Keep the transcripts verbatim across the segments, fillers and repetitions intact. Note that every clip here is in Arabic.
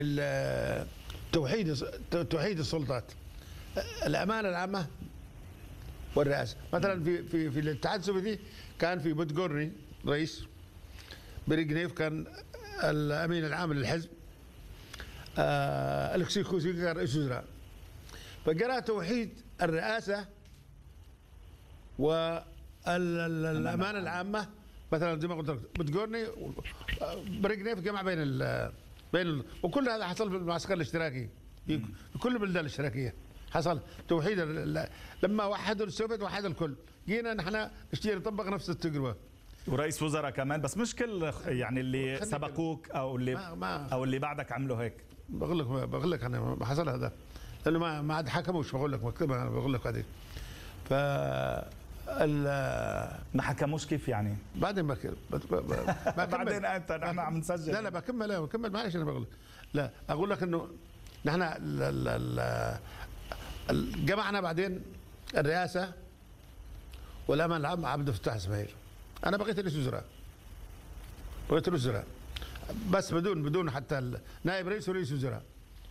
ال- توحيد توحيد السلطات، الامانه العامه والرئاسه. مثلا في في في الاتحاد السوفيتي كان في بوتغورني رئيس، بريجنيف كان الامين العام للحزب، آه الكسي خوسي كان رئيس وزراء. فجرى توحيد الرئاسه والامانه العامه. مثلا زي ما قلت لك بوتغورني بريجنيف جمع بين ال بين ال وكل هذا حصل في المعسكر الاشتراكي في كل البلدان الاشتراكيه. حصل توحيد ال- لما وحدوا السوفيت وحد الكل. جينا نحن نشتري نطبق نفس التجربه. ورئيس وزراء كمان، بس مش كل يعني اللي خليك- سبقوك او اللي ما- ما- او اللي بعدك عملوا هيك. بقول لك بقول لك انا ما حصل هذا لانه ما ما عاد حكموش. بقول لك مكتوب، انا بقول لك هذه. ف ال- ما حكموش كيف يعني؟ بعدين بكمل بعدين انت نحن عم نسجل. لا لا بكمل لا بكمل معلش انا بقول لك. لا اقول لك انه نحن ال- ال- ال- ال- جمعنا بعدين الرئاسه والامان العام عبد الفتاح اسماعيل. انا بقيت رئيس وزراء، بقيت رئيس وزراء بس بدون بدون حتى نائب رئيس ورئيس وزراء.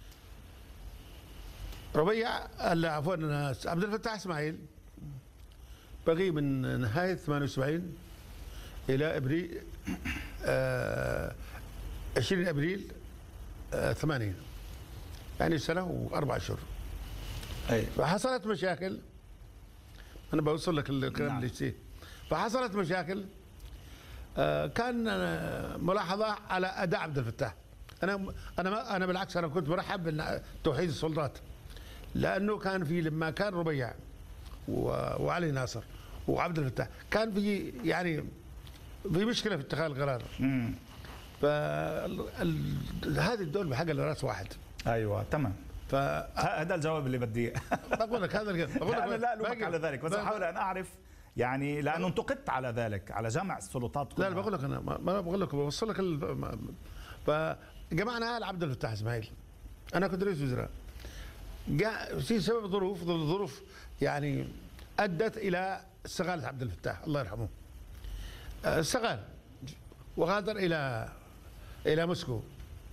ربيع لا عفوا عبد الفتاح اسماعيل بقي من نهايه ثمانية وسبعين الى ابريل آه عشرين ابريل آه ثمانين، يعني سنه واربع اشهر. اي فحصلت مشاكل، انا بوصل لك الكلام نعم. اللي يصير. فحصلت مشاكل، آه كان آه، ملاحظه على اداء عبد الفتاح. انا انا ما انا بالعكس انا كنت برحب بتوحيد السلطات، لانه كان في لما كان ربيع و- وعلي ناصر وعبد الفتاح كان في يعني في مشكله في اتخاذ القرار. امم ف هذه الدول بحق راس واحد. ايوه تمام. ف هذا الجواب اللي بدي بقول لك هذا الجو- بقول لك انا لا الومك باقي- على ذلك، بس باقي- احاول ان اعرف يعني، لانه انتقدت على ذلك، على جمع السلطات لا كلها. لا بقول لك انا ما ما بقول لك بوصل لك ال... ما- فجمعنا آل عبد الفتاح اسماعيل. انا كنت رئيس وزراء. جاء في سبب ظروف ظروف يعني ادت الى استقاله عبد الفتاح الله يرحمه. آه، استقال وغادر الى الى موسكو.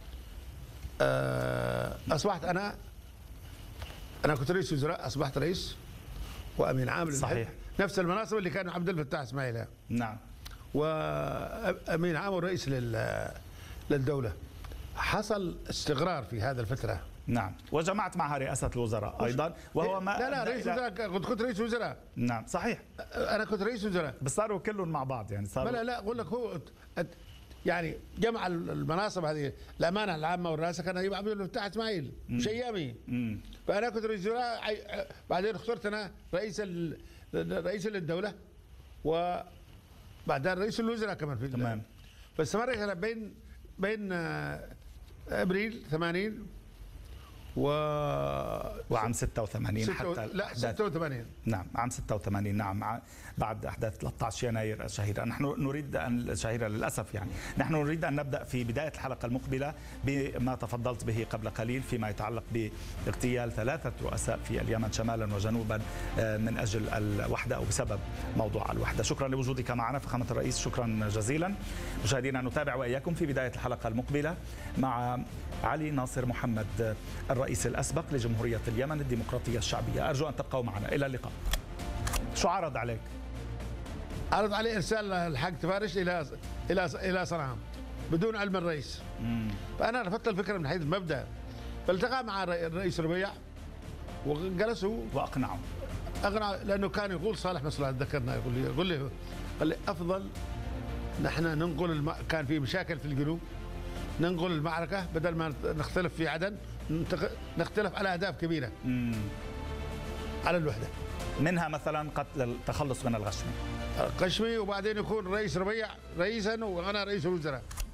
آه، اصبحت انا انا كنت رئيس وزراء، اصبحت رئيس وامين عام للحزب. صحيح. نفس المناصب اللي كان عبد الفتاح اسماعيل، نعم. وامين عام ورئيس لل- للدوله. حصل استقرار في هذا الفتره. نعم، وجمعت معها رئاسة الوزراء أيضا، وهو ما لا لا أدى رئيس إلى- وزراء كنت كنت رئيس وزراء. نعم صحيح، انا كنت رئيس وزراء. بس صاروا كلهم مع بعض يعني صاروا. لا لا اقول لك هو ات- يعني جمع المناصب هذه، الامانه العامه والرئاسه كان يجيب عبد الفتاح اسماعيل مش ايامي. مم. فانا كنت رئيس وزراء، عي- بعدين اخترت انا رئيس ال- رئيس للدوله، وبعدين رئيس الوزراء كمان في تمام. فاستمرت انا بين بين آه، ابريل ثمانين و وعام ستة وثمانين ستة حتى و... لا الأحداث. ستة وثمانين. نعم عام ستة وثمانين، نعم ع- بعد احداث ثلاثة عشر يناير الشهيره. نحن نريد ان الشهيره للاسف يعني نحن نريد ان نبدا في بدايه الحلقه المقبله بما تفضلت به قبل قليل فيما يتعلق باغتيال ثلاثه رؤساء في اليمن شمالا وجنوبا آه، من اجل الوحده او بسبب موضوع الوحده. شكرا لوجودك معنا فخامه الرئيس، شكرا جزيلا. مشاهدينا نتابع واياكم في بدايه الحلقه المقبله مع علي ناصر محمد الرئيس الاسبق لجمهوريه اليمن الديمقراطيه الشعبيه. ارجو ان تبقوا معنا، الى اللقاء. شو عرض عليك؟ عرض عليه ارسال الحاج تفارش الى الى الى صنعاء بدون علم الرئيس. مم. فانا رفضت الفكره من حيث المبدا. فالتقى مع الرئيس ربيع وجلسوا واقنعوا. اقنع، لانه كان يقول صالح مصلحه ذكرنا يقول لي يقول لي قال لي افضل نحن ننقل الم... كان في مشاكل في الجنوب، ننقل المعركه بدل ما نختلف في عدن، نتق- نختلف على اهداف كبيره مم. على الوحده. منها مثلا قتل التخلص من الغشم. قشمي، وبعدين يكون رئيس ربيع رئيسا وانا رئيس الوزراء.